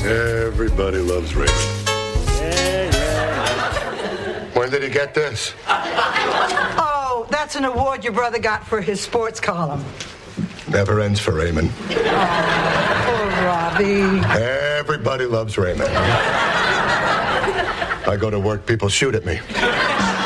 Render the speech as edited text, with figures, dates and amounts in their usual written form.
Everybody loves Raymond. When did he get this? Oh, that's an award your brother got for his sports column. Never ends for Raymond. Oh, poor Robbie. Everybody loves Raymond. I go to work, people shoot at me.